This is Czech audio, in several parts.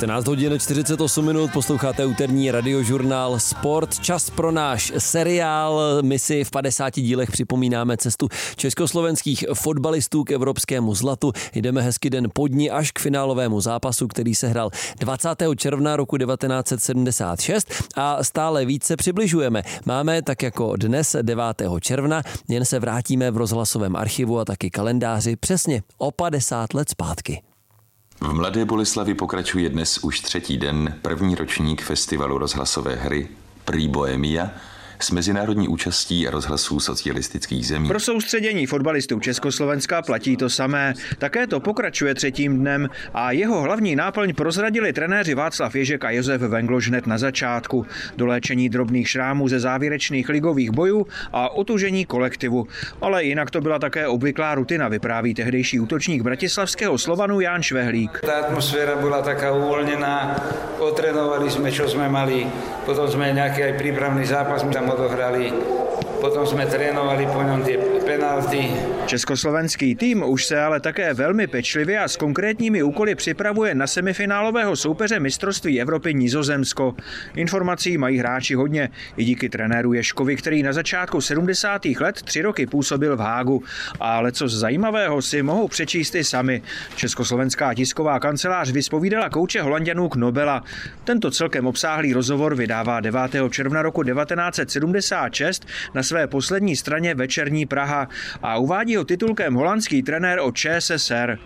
19 hodin 48 minut, posloucháte úterní radiožurnál Sport. Čas pro náš seriál. My si v 50 dílech připomínáme cestu československých fotbalistů k evropskému zlatu. Jdeme hezky den po dni až k finálovému zápasu, který se hrál 20. června roku 1976 a stále více přibližujeme. Máme tak jako dnes 9. června, jen se vrátíme v rozhlasovém archivu a taky kalendáři přesně o 50 let zpátky. V Mladé Boleslavi pokračuje dnes už třetí den první ročník festivalu rozhlasové hry Prix Bohemia s mezinárodní účastí rozhlasů socialistických zemí. Pro soustředění fotbalistů Československa platí to samé. Také to pokračuje třetím dnem a jeho hlavní náplň prozradili trenéři Václav Ježek a Josef Vengloš hned na začátku. Doléčení drobných šrámů ze závěrečných ligových bojů a otužení kolektivu. Ale jinak to byla také obvyklá rutina, vypráví tehdejší útočník bratislavského Slovanu Ján Švehlík. Ta atmosféra byla taká uvoľnená, otrénovali jsme, čo jsme mali, potom jsme nějaký aj prípravný zápas tam odohrali, potom jsme trénovali po něm ty penalty. Československý tým už se ale také velmi pečlivě a s konkrétními úkoly připravuje na semifinálového soupeře mistrovství Evropy Nizozemsko. Informací mají hráči hodně, i díky trenéru Ježkovi, který na začátku 70. let 3 roky působil v Hágu. Ale co zajímavého si mohou přečíst i sami. Československá tisková kancelář vyspovídala kouče Holanďanů Knobela. Tento celkem obsáhlý rozhovor vydává 9. června roku 1976 na své poslední straně Večerní Praha a uvádí ho titulkem holandský trenér od ČSSR.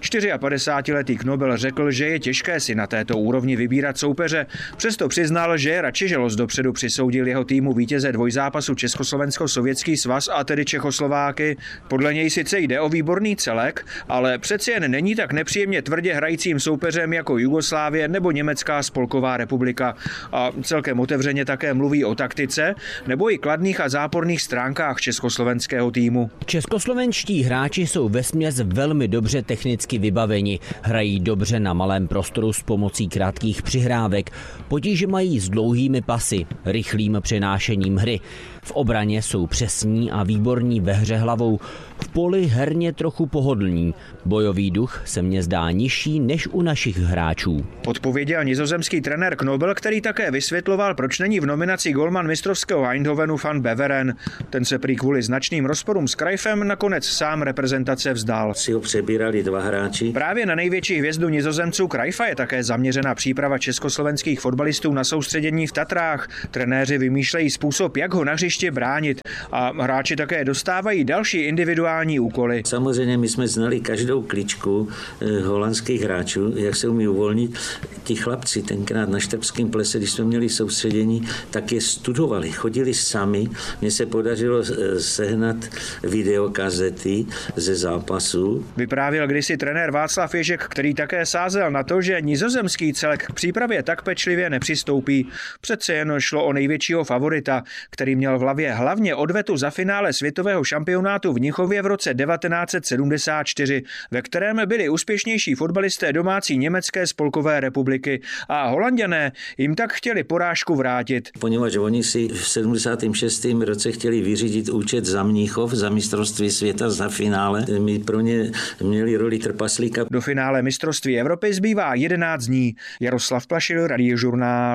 54letý Knobel řekl, že je těžké si na této úrovni vybírat soupeře, přesto přiznal, že je radši, že los dopředu přisoudil jeho týmu vítěze dvojzápasu Československo-sovětský svaz a tedy Čechoslováky. Podle něj sice jde o výborný celek, ale přeci jen není tak nepříjemně tvrdě hrajícím soupeřem jako Jugoslávie nebo Německá spolková republika. A celkem otevřeně také mluví o taktice nebo i kladných a záporných stránkách československého týmu. Českoslovenští hráči jsou vesměs velmi dobře technicky vybaveni, hrají dobře na malém prostoru s pomocí krátkých přihrávek, potíže mají s dlouhými pasy, rychlým přenášením hry. V obraně jsou přesní a výborní ve hře hlavou, v poli herně trochu pohodlní. Bojový duch se mně zdá nižší než u našich hráčů. Odpověděl nizozemský trenér Knobel, který také vysvětloval, proč není v nominaci golman mistrovského Eindhovenu Van Beveren. Ten se prý kvůli značným rozporům s Cruyffem nakonec sám reprezentace vzdal. Si ho přebírali 2 hráči. Právě na největší hvězdu Nizozemců Cruyffa je také zaměřena příprava československých fotbalistů na soustředění v Tatrách. Trenéři vymýšlejí způsob, jak ho na hřiště bránit a hráči také dostávají další individuální úkoly. Samozřejmě my jsme znali každou kličku holandských hráčů, jak se umí uvolnit. Ti chlapci tenkrát na Štrbském plese, když jsme měli soustředění, tak je studovali, chodili sami. Mně se podařilo sehnat videokazety ze zápasu. Vyprávěl kdysi trenér Václav Ježek, který také sázel na to, že nizozemský celek k přípravě tak pečlivě nepřistoupí. Přece jen šlo o největšího favorita, který měl v hlavě hlavně odvetu za finále světového šampionátu v Mnichově v roce 1974, ve kterém byli úspěšnější fotbalisté domácí Německé spolkové republiky a Holanďané jim tak chtěli porážku vrátit. Poněvadž oni si v 76. roce chtěli vyřídit účet za Mnichov, za mistrovství světa, za finále. My pro ně měli roli trpaslíka. Do finále mistrovství Evropy zbývá 11 dní. Jaroslav Plašil, Radiožurnál.